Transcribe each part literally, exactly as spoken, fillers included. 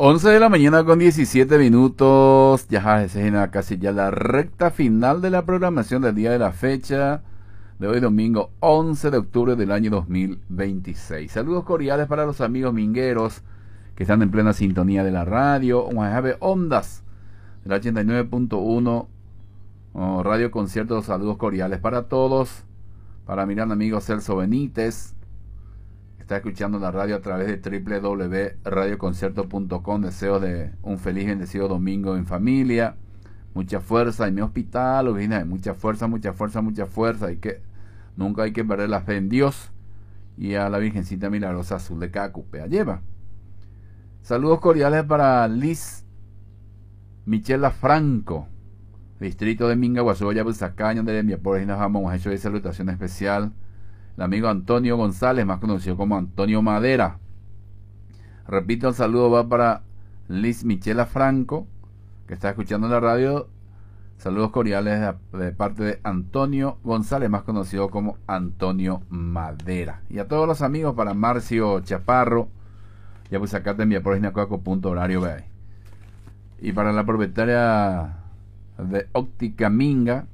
once de la mañana con diecisiete minutos. Ya es en casi ya la recta final de la programación del día de la fecha de hoy domingo once de octubre del año dos mil veintiséis. Saludos cordiales para los amigos mingueros que están en plena sintonía de la radio. Ondas de la ochenta y nueve punto uno oh, Radio Concierto. Saludos cordiales para todos. Para mi gran amigo Celso Benítez, está escuchando la radio a través de doble u doble u doble u punto radio concierto punto com. Deseo de un feliz y bendecido domingo en familia. Mucha fuerza en mi hospital, Virginia. Mucha fuerza, mucha fuerza, mucha fuerza. Hay que, nunca hay que perder la fe en Dios y a la Virgencita Milagrosa Azul de Cacupea. Lleva. Saludos cordiales para Liz Michela Franco, distrito de Minga, Guasuboya, Busacaña, de mi por nos vamos a hecho de salutación especial. El amigo Antonio González, más conocido como Antonio Madera. Repito, el saludo va para Liz Michela Franco, que está escuchando la radio. Saludos cordiales de, de parte de Antonio González, más conocido como Antonio Madera. Y a todos los amigos, para Marcio Chaparro, ya pues acá te envía por punto horario B. Y para la propietaria de Óptica Minga,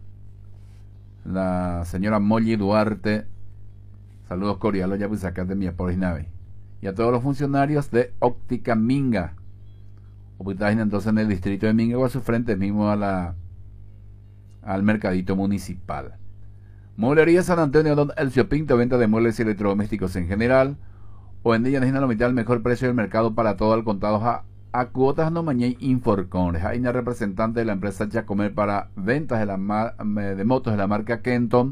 la señora Molly Duarte, saludos cordiales, ya pues acá de mi por nave. Y a todos los funcionarios de Óptica Minga, ubicados entonces en el distrito de Minga o a su frente mismo a la al mercadito municipal. Mueblería San Antonio, Don Elcio Pinto, venta de muebles y electrodomésticos en general. O en ella necesitan la mitad del mejor precio del mercado para todo al contado a, a cuotas no mañana Inforcon. Hay una representante de la empresa Yacomer para ventas de, la, de motos de la marca Kenton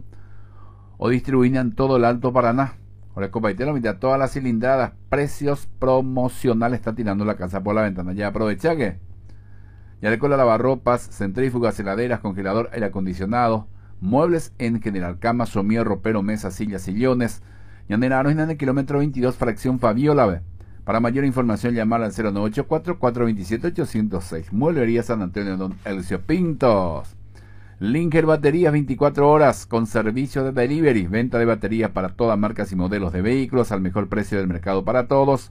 o distribuyen en todo el Alto Paraná. Ahora compartir la mitad, todas las cilindradas, precios promocionales, está tirando la casa por la ventana. Ya aprovecha que ya le cola lavarropas, centrífugas, heladeras, congelador, aire acondicionado, muebles en general, camas, somier, ropero, mesas, sillas, sillones. Yaneranos en el kilómetro veintidós, fracción Fabiola. Para mayor información, llamar al cero nueve ocho cuatro, cuatro dos siete, ocho cero seis. Mueblería San Antonio, Don Elcio Pintos. Linker Baterías, veinticuatro horas con servicio de delivery. Venta de baterías para todas marcas y modelos de vehículos al mejor precio del mercado para todos.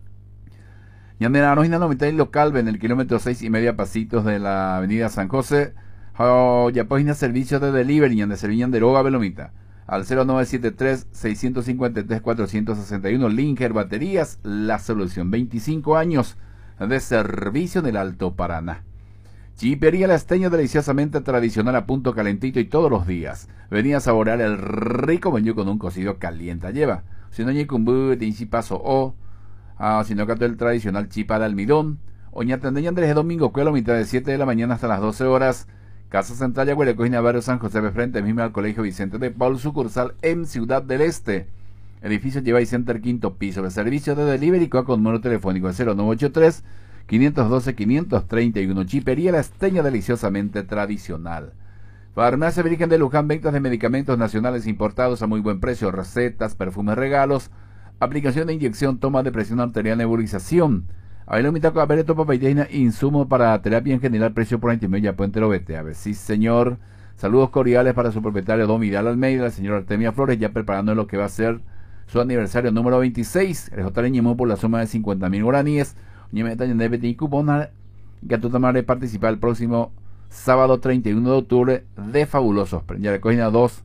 Yaneranos en la noventa y local, en el kilómetro seis y media, pasitos de la avenida San José. Oh, ya pues servicio de delivery, en de Serviñan de Roga Belomita. Al cero nueve siete tres, seis cinco tres, cuatro seis uno. Linker Baterías, la solución. veinticinco años de servicio en el Alto Paraná. Chipería La Esteña, deliciosamente tradicional, a punto calentito y todos los días. Venía a saborear el rico menú con un cocido caliente. Lleva, si no hay cumbu, te paso o, ah, si no cato el tradicional chipa de almidón. Oña tendeña Andrés de Domingo, que a la mitad de siete de la mañana hasta las doce horas. Casa Central Yagüe, Cocina Barrio San José, de frente mismo al Colegio Vicente de Paul, sucursal en Ciudad del Este. Edificio lleva y Center, quinto piso. El servicio de delivery con número telefónico cero nueve ocho tres, cinco uno dos, cinco tres uno. Chipería La Esteña, deliciosamente tradicional. Farmacia Virgen de Luján, ventas de medicamentos nacionales importados a muy buen precio, recetas, perfumes, regalos, aplicación de inyección, toma de presión arterial, nebulización. Ailomitaco, Abereto, Papaiteina, insumo para terapia en general, precio por antimedia, Puente Lobete. A ver, sí señor. Saludos cordiales para su propietario Don Vidal Almeida, el señor Artemia Flores, ya preparando lo que va a ser su aniversario número veintiséis. El J. Ñemú por la suma de cincuenta mil guaraníes. Ñemeta Ñendebete y Cupona, que tú tomaré participar el próximo sábado treinta y uno de octubre de fabulosos. Ya le cogen a dos,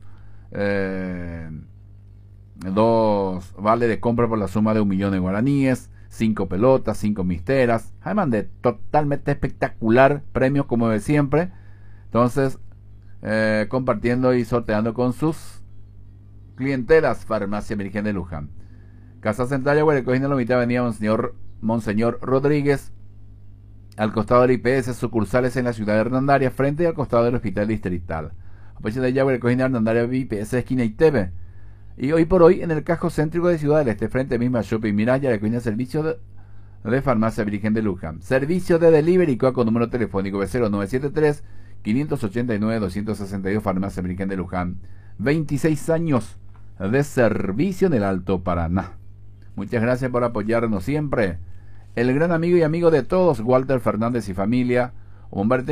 eh, dos vale de compra por la suma de un millón de guaraníes. Cinco pelotas, cinco misteras. Además de totalmente espectacular. Premios como de siempre. Entonces, eh, compartiendo y sorteando con sus clientelas. Farmacia Virgen de Luján. Casa Central de Huerecojín, la mitad avenida Monseñor, Monseñor Rodríguez. Al costado del I P S, sucursales en la ciudad de Hernandaria, frente al costado del Hospital Distrital. Apoyo de allá, Huerecojín, Hernandaria, I P S, esquina y T V. Y hoy por hoy en el casco céntrico de Ciudad del Este, frente misma Shopping Miraya, le cuida servicio de, de Farmacia Virgen de Luján. Servicio de delivery con número telefónico de cero nueve siete tres, cinco ocho nueve, dos seis dos. Farmacia Virgen de Luján. veintiséis años de servicio en el Alto Paraná. Muchas gracias por apoyarnos siempre. El gran amigo y amigo de todos, Walter Fernández y familia, Humberto